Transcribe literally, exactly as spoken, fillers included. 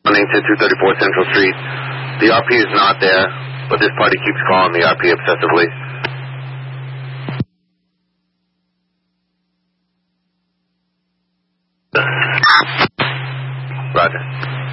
Running to two thirty-four Central Street. The R P is not there, but this party keeps calling the R P obsessively. Roger.